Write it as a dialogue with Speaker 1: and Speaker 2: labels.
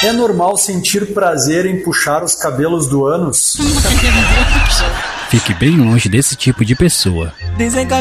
Speaker 1: É normal sentir prazer em puxar os cabelos do ânus?
Speaker 2: Fique bem longe desse tipo de pessoa.
Speaker 3: Dizem que